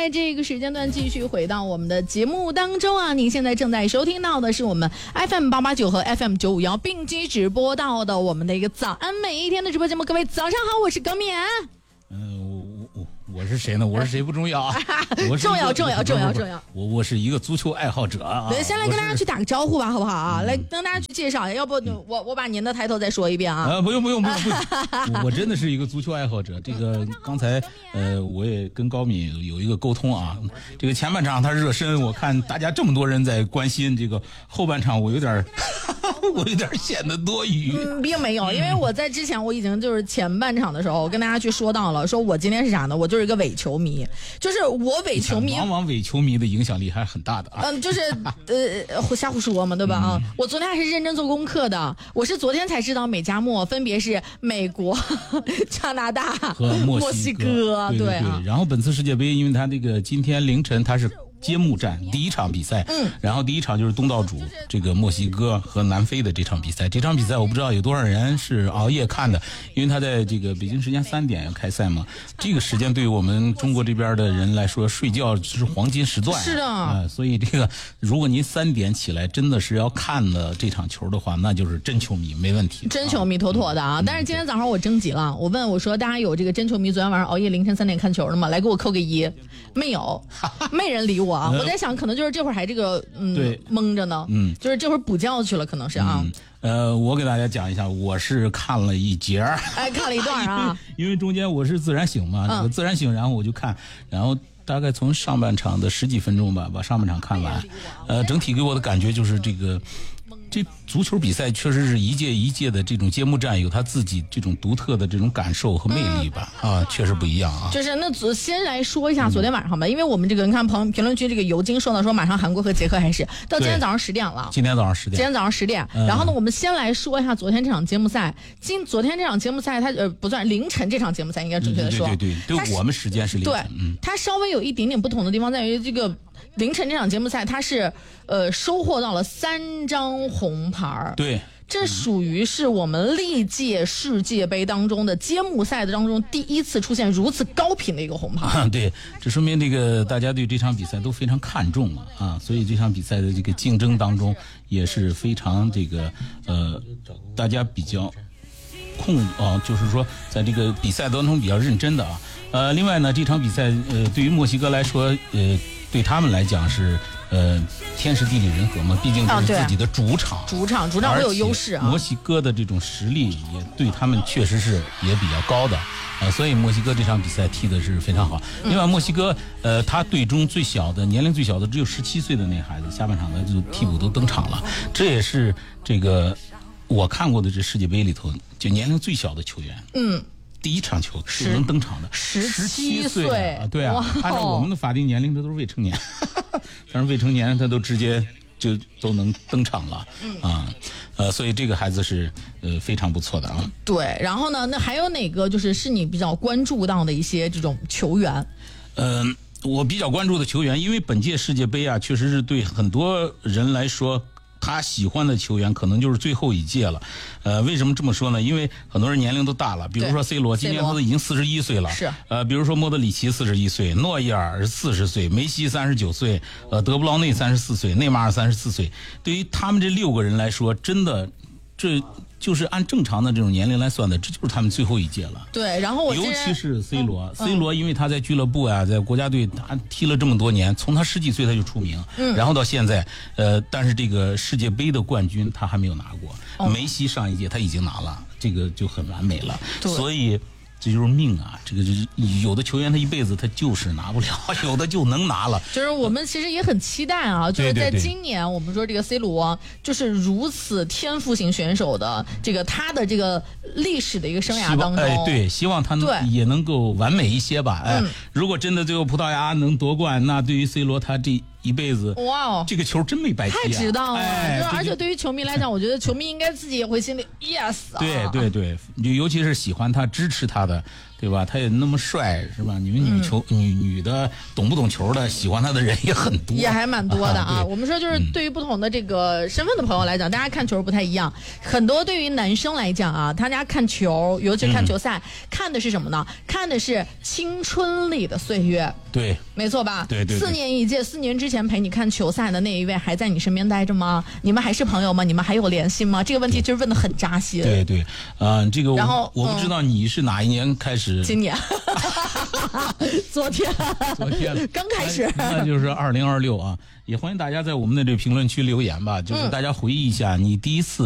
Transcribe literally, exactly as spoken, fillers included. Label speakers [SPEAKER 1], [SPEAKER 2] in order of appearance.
[SPEAKER 1] 在这个时间段继续回到我们的节目当中啊，您现在正在收听到的是我们 F M 八八九和 F M 九五一并机直播到的我们的一个早安每一天的直播节目。各位早上好，我是高敏。
[SPEAKER 2] 嗯、呃，我我我是谁呢？我是谁不重要啊，我是
[SPEAKER 1] 重要重要重要重要。
[SPEAKER 2] 我我是一个足球爱好者啊。
[SPEAKER 1] 对，先来跟大家去打个招呼吧，好不好啊？嗯、来跟大家去介绍，要不我我把您的抬头再说一遍啊。
[SPEAKER 2] 呃，不用不用不用不用，我, 我真的是一个足球爱好者。这个刚才呃，我也跟高敏有一个沟通啊。这个前半场他热身，我看大家这么多人在关心，这个后半场我有点。我有点显得多余、
[SPEAKER 1] 嗯，并没有，因为我在之前我已经就是前半场的时候，我跟大家去说到了，说我今天是啥呢？我就是一个伪球迷，就是我伪球迷，
[SPEAKER 2] 往往伪球迷的影响力还是很大的啊。
[SPEAKER 1] 嗯，就是呃瞎胡说嘛，对吧？啊、嗯，我昨天还是认真做功课的，我是昨天才知道美加墨分别是美国、加拿大
[SPEAKER 2] 和墨西哥，
[SPEAKER 1] 西哥
[SPEAKER 2] 对对对。
[SPEAKER 1] 对啊、
[SPEAKER 2] 然后本次世界杯，因为它这个今天凌晨它是。揭幕战第一场比赛，嗯，然后第一场就是东道主这个墨西哥和南非的这场比赛。这场比赛我不知道有多少人是熬夜看的，因为他在这个北京时间三点要开赛嘛。这个时间对于我们中国这边的人来说，睡觉是黄金时段、啊。
[SPEAKER 1] 是的啊、
[SPEAKER 2] 呃，所以这个如果您三点起来真的是要看的这场球的话，那就是真球迷，没问题。
[SPEAKER 1] 真球迷妥妥的啊！嗯、但是今天早上我征集了，我问我说大家有这个真球迷昨天晚上熬夜凌晨三点看球的吗？来给我扣个一，没有，没人理我。我在想，可能就是这会儿还这个嗯
[SPEAKER 2] 对
[SPEAKER 1] 蒙着呢，嗯，就是这会儿补觉去了，可能是啊。
[SPEAKER 2] 嗯、呃，我给大家讲一下，我是看了一节儿，
[SPEAKER 1] 哎，看了一段啊，
[SPEAKER 2] 因为, 因为中间我是自然醒嘛，这个、嗯、自然醒，然后我就看，然后大概从上半场的十几分钟吧，把上半场看完，呃，整体给我的感觉就是这个。这足球比赛确实是一届一届的这种揭幕战，有他自己这种独特的这种感受和魅力吧，嗯、啊，确实不一样啊。
[SPEAKER 1] 就是那先来说一下昨天晚上吧，嗯、因为我们这个你看评评论区这个尤金说到说马上韩国和捷克还是到今天早上十点了，
[SPEAKER 2] 今天早上十点，
[SPEAKER 1] 今天早上十点。嗯、然后呢，我们先来说一下昨天这场揭幕赛。今昨天这场揭幕赛，它呃不算凌晨这场揭幕赛，应该准确的说，
[SPEAKER 2] 对对对对，对我们时间是凌晨。
[SPEAKER 1] 对，嗯、它稍微有一点点不同的地方在于这个。凌晨这场揭幕赛，它是呃收获到了三张红牌，
[SPEAKER 2] 对，
[SPEAKER 1] 这属于是我们历届世界杯当中的揭幕赛当中第一次出现如此高频的一个红牌。
[SPEAKER 2] 啊、对，这说明这个大家对这场比赛都非常看重了啊，所以这场比赛的这个竞争当中也是非常这个呃大家比较控啊，就是说在这个比赛当中比较认真的啊。呃，另外呢，这场比赛呃对于墨西哥来说，呃。对他们来讲是呃天时地利人和嘛，毕竟这是自己的主场，
[SPEAKER 1] 啊、主场主场会有优势啊。
[SPEAKER 2] 墨西哥的这种实力也对他们确实是也比较高的，呃，所以墨西哥这场比赛踢的是非常好。另外，墨西哥呃他队中最小的年龄最小的只有十七岁的那孩子，下半场的就替补都登场了，这也是这个我看过的这世界杯里头就年龄最小的球员。嗯。第一场球就能登场的
[SPEAKER 1] 十七岁
[SPEAKER 2] 啊，对啊，按照我们的法定年龄，这都是未成年，但是未成年他都直接就都能登场了，嗯啊，呃，所以这个孩子是呃非常不错的啊。
[SPEAKER 1] 对，然后呢，那还有哪个就是是你比较关注到的一些这种球员？
[SPEAKER 2] 嗯、呃，我比较关注的球员，因为本届世界杯啊，确实是对很多人来说。他喜欢的球员可能就是最后一届了，呃，为什么这么说呢？因为很多人年龄都大了，比如说 C 罗，今年他都已经四十一岁了，
[SPEAKER 1] 是，
[SPEAKER 2] 呃，比如说莫德里奇四十一岁，诺伊尔四十岁，梅西三十九岁，呃，德布劳内三十四岁，内马尔三十四岁，对于他们这六个人来说，真的这。就是按正常的这种年龄来算的，这就是他们最后一届了。
[SPEAKER 1] 对，然后我
[SPEAKER 2] 尤其是 C 罗、嗯、，C 罗因为他在俱乐部啊，在国家队他踢了这么多年，从他十几岁他就出名，嗯，然后到现在，呃，但是这个世界杯的冠军他还没有拿过。哦、梅西上一届他已经拿了，这个就很完美了。所以。这就是命啊！这个就是有的球员他一辈子他就是拿不了，有的就能拿了。
[SPEAKER 1] 就是我们其实也很期待啊，就是在今年我们说这个 C 罗就是如此天赋型选手的这个他的这个历史的一个生涯当中，
[SPEAKER 2] 哎，对，希望他也能够完美一些吧。哎，嗯、如果真的最后葡萄牙能夺冠，那对于 C 罗他这。一辈子
[SPEAKER 1] 哇哦，
[SPEAKER 2] 这个球真没白踢、啊，
[SPEAKER 1] 太值当了。
[SPEAKER 2] 哎、
[SPEAKER 1] 就是而且对于球迷来讲，我觉得球迷应该自己也会心里 yes 啊。
[SPEAKER 2] 对对对，尤其是喜欢他、支持他的对吧？他也那么帅，是吧？你们女球、嗯、女女的懂不懂球的，喜欢他的人也很多，
[SPEAKER 1] 也还蛮多的啊。
[SPEAKER 2] 啊
[SPEAKER 1] 我们说就是对于不同的这个身份的朋友来讲，嗯、大家看球不太一样。很多对于男生来讲啊，大家看球，尤其看球赛，嗯、看的是什么呢？看的是青春里的岁月。
[SPEAKER 2] 对，
[SPEAKER 1] 没错吧？
[SPEAKER 2] 对 对, 对。
[SPEAKER 1] 四年一届，四年之前陪你看球赛的那一位还在你身边待着吗？你们还是朋友吗？你们还有联系吗？这个问题就是问得很扎心。
[SPEAKER 2] 对对，嗯、呃，这个我
[SPEAKER 1] 然后
[SPEAKER 2] 我不知道你是哪一年开始。
[SPEAKER 1] 今年。昨天，
[SPEAKER 2] 昨天
[SPEAKER 1] 刚开始，
[SPEAKER 2] 那就是二零二六啊！也欢迎大家在我们的这评论区留言吧，就是大家回忆一下你第一次